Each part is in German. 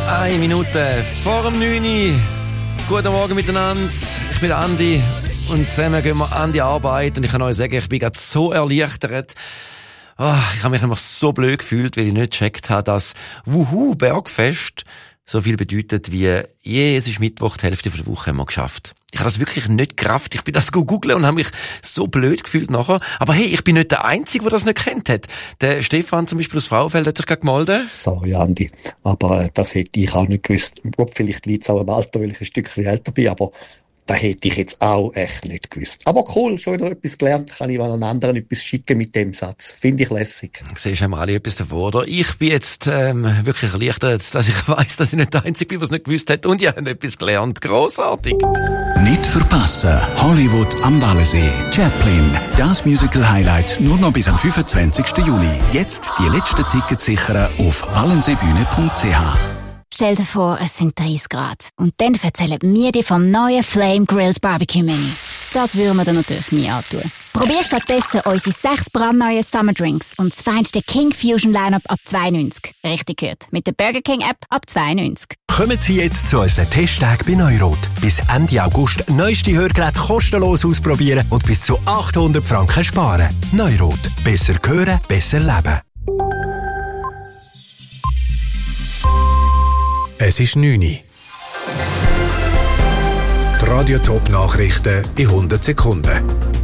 1 Minute vor dem 9 Uhr. Guten Morgen miteinander. Ich bin Andi und zusammen gehen wir an die Arbeit. Und ich kann euch sagen, ich bin gerade so erleichtert. Ich habe mich einfach so blöd gefühlt, weil ich nicht gecheckt habe, dass Bergfest so viel bedeutet wie es ist Mittwoch, die Hälfte der Woche haben wir geschafft. Ich habe das wirklich nicht gerafft. Ich bin das googeln und habe mich so blöd gefühlt nachher. Aber hey, ich bin nicht der Einzige, der das nicht kennt hat. Der Stefan zum Beispiel aus Frauenfeld hat sich gerade gemeldet. Sorry, Andi. Aber das hätte ich auch nicht gewusst. Vielleicht liegt es auch am Alter, weil ich ein Stückchen älter bin, aber das hätte ich jetzt auch echt nicht gewusst. Aber cool, schon wieder etwas gelernt. Kann ich mal einen anderen etwas schicken mit dem Satz. Finde ich lässig. Siehst du, haben wir alle etwas davon, oder? Ich bin jetzt wirklich erleichtert, dass ich weiss, dass ich nicht der Einzige bin, der es nicht gewusst hat. Und ich habe etwas gelernt. Grossartig. Nicht verpassen. Hollywood am Wallensee. Chaplin. Das Musical-Highlight nur noch bis am 25. Juli. Jetzt die letzten Tickets sichern auf wallenseebühne.ch. Stell dir vor, es sind 30 Grad. Und dann erzählen wir dir vom neuen Flame Grilled Barbecue Menu. Das würden wir dir natürlich nie antun. Probier stattdessen unsere 6 brandneuen Summer Drinks und das feinste King Fusion Lineup ab 2,90. Richtig gehört. Mit der Burger King App ab 2,90. Kommen Sie jetzt zu unseren Testtagen bei Neurot. Bis Ende August neueste Hörgeräte kostenlos ausprobieren und bis zu 800 Franken sparen. Neurot. Besser hören, besser leben. Es ist 9 Uhr. Die Radio-Top-Nachrichten in 100 Sekunden.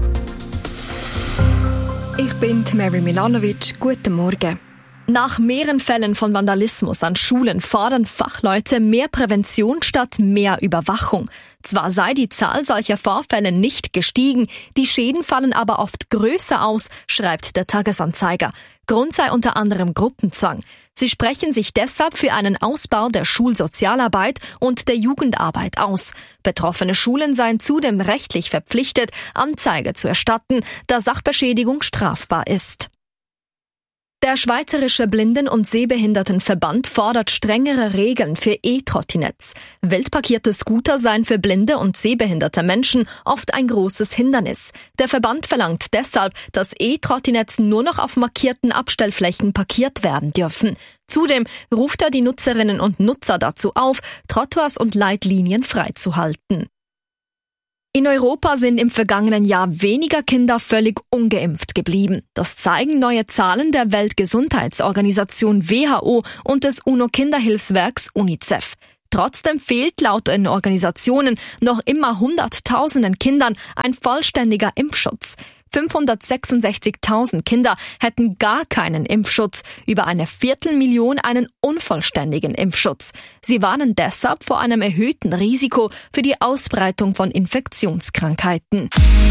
Ich bin Mary Milanovic. Guten Morgen. Nach mehreren Fällen von Vandalismus an Schulen fordern Fachleute mehr Prävention statt mehr Überwachung. Zwar sei die Zahl solcher Vorfälle nicht gestiegen, die Schäden fallen aber oft größer aus, schreibt der Tagesanzeiger. Grund sei unter anderem Gruppenzwang. Sie sprechen sich deshalb für einen Ausbau der Schulsozialarbeit und der Jugendarbeit aus. Betroffene Schulen seien zudem rechtlich verpflichtet, Anzeige zu erstatten, da Sachbeschädigung strafbar ist. Der Schweizerische Blinden- und Sehbehindertenverband fordert strengere Regeln für E-Trottinetts. Wildparkierte Scooter seien für blinde und sehbehinderte Menschen oft ein großes Hindernis. Der Verband verlangt deshalb, dass E-Trottinetts nur noch auf markierten Abstellflächen parkiert werden dürfen. Zudem ruft er die Nutzerinnen und Nutzer dazu auf, Trottoirs und Leitlinien freizuhalten. In Europa sind im vergangenen Jahr weniger Kinder völlig ungeimpft geblieben. Das zeigen neue Zahlen der Weltgesundheitsorganisation WHO und des UNO-Kinderhilfswerks UNICEF. Trotzdem fehlt laut den Organisationen noch immer Hunderttausenden Kindern ein vollständiger Impfschutz. 566.000 Kinder hätten gar keinen Impfschutz, über 250.000 einen unvollständigen Impfschutz. Sie warnen deshalb vor einem erhöhten Risiko für die Ausbreitung von Infektionskrankheiten.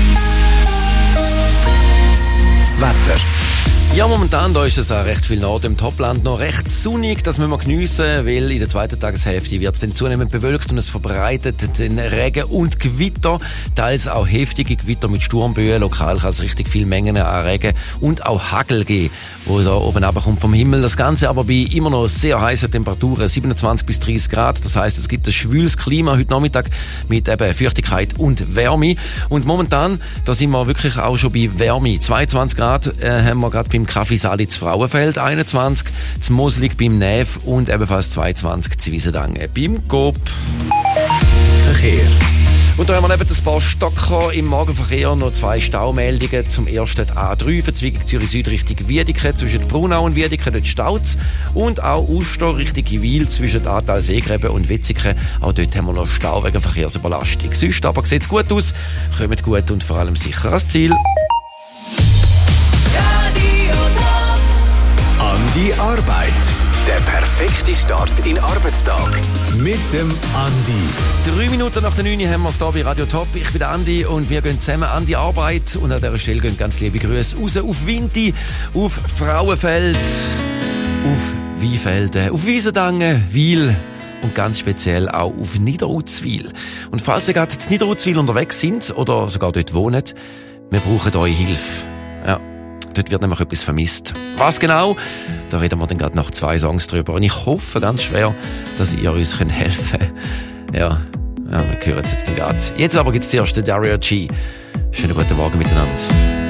Wetter. Ja, momentan da ist es auch recht viel Nord im Topland noch recht sonnig. Das müssen wir geniessen, weil in der zweiten Tageshälfte wird es dann zunehmend bewölkt und es verbreitet den Regen und Gewitter. Teils auch heftige Gewitter mit Sturmböen. Lokal kann es richtig viele Mengen an Regen und auch Hagel geben, wo da oben runterkommt vom Himmel. Das Ganze aber bei immer noch sehr heißen Temperaturen, 27 bis 30 Grad. Das heisst, es gibt ein schwüles Klima heute Nachmittag mit eben Feuchtigkeit und Wärme. Und momentan, da sind wir wirklich auch schon bei Wärme. 22 Grad haben wir gerade beim Café Salitz Frauenfeld, 21, zu Moselig beim Nev und ebenfalls 22 zu Wiesendangen beim Coop. Verkehr. Und da haben wir neben ein paar Stocker im Morgenverkehr noch 2 Staumeldungen. Zum ersten die A3, Verzweigung Zürich Süd Richtung Wiedeke, zwischen Brunau und Wiedeke, dort staut's. Und auch Uster Richtung Wiel, zwischen Atal Seegräben und Wetzikon. Auch dort haben wir noch Stau wegen Verkehrsüberlastung. Sonst aber sieht's gut aus, kommt gut und vor allem sicher ans Ziel. Die Arbeit. Der perfekte Start in den Arbeitstag. Mit dem Andi. 3 Minuten nach der 9 Uhr haben wir es hier bei Radio Top. Ich bin der Andi und wir gehen zusammen an die Arbeit. Und an dieser Stelle gehen ganz liebe Grüße raus auf Winti, auf Frauenfeld, auf Weinfelden, auf Wiesendangen, Wiel und ganz speziell auch auf Niederutzwil. Und falls ihr gerade in Niederutzwil unterwegs sind oder sogar dort wohnt, wir brauchen eure Hilfe. Ja. Dort wird nämlich etwas vermisst. Was genau? Da reden wir dann gerade nach 2 Songs drüber. Und ich hoffe ganz schwer, dass ihr uns helfen könnt. Ja, wir hören es jetzt dann gerade. Jetzt aber gibt's zuerst den Dario G. Schönen guten Morgen miteinander.